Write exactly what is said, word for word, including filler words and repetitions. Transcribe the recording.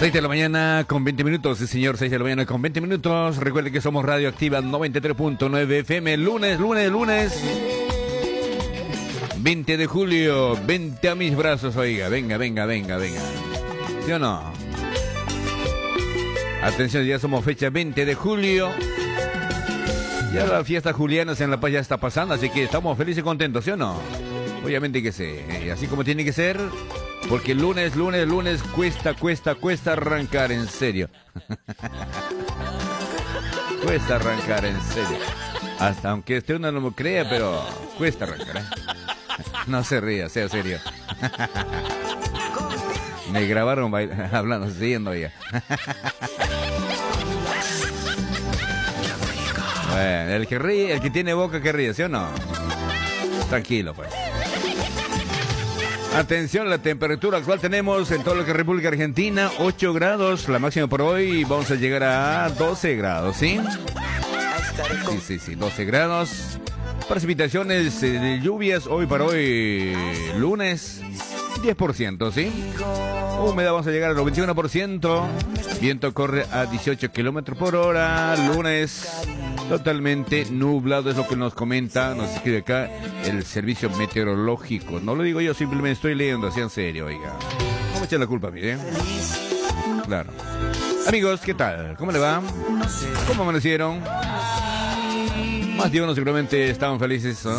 seis de la mañana con veinte minutos, sí señor, seis de la mañana con veinte minutos. Recuerde que somos Radioactiva noventa y tres punto nueve F M, lunes, lunes, lunes. veinte de julio, vente a mis brazos, oiga, venga, venga, venga, venga. ¿Sí o no? Atención, ya somos fecha veinte de julio. Ya la fiesta juliana en La Paz ya está pasando, así que estamos felices y contentos, ¿sí o no? Obviamente que sí, ¿eh? Así como tiene que ser, porque lunes, lunes, lunes cuesta, cuesta, cuesta arrancar, en serio. Cuesta arrancar, en serio. Hasta aunque usted uno no me crea, pero cuesta arrancar, ¿eh? No se ría, sea serio. Me grabaron bail- hablando, siguiendo ya. Bueno, el que ríe, el que tiene boca que ríe, ¿sí o no? Tranquilo, pues. Atención, la temperatura actual tenemos en todo lo que es República Argentina, ocho grados, la máxima por hoy, vamos a llegar a doce grados, ¿sí? Sí, sí, sí, doce grados. Precipitaciones eh, de lluvias hoy para hoy, lunes, diez por ciento, ¿sí? Humedad vamos a llegar al veintiuno por ciento. Viento corre a dieciocho kilómetros por hora. Lunes totalmente nublado, es lo que nos comenta, nos escribe acá el servicio meteorológico. No lo digo yo, simplemente estoy leyendo, así en serio, oiga. No me echen la culpa a mí, ¿eh? Claro. Amigos, ¿qué tal? ¿Cómo le va? ¿Cómo amanecieron? Más de uno seguramente estaban felices, ¿no?